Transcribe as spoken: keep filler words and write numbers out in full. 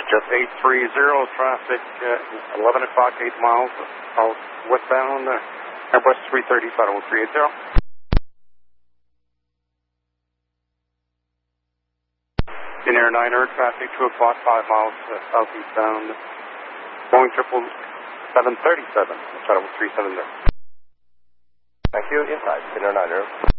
Just eight three zero, traffic uh, eleven o'clock, eight miles south westbound, uh, Airbus three thirty, Federal three eighty. In Air niner, traffic two o'clock, five miles uh, southeastbound, Boeing triple seven thirty-seven, Federal three seventy. Thank you. Inside, in Air niner.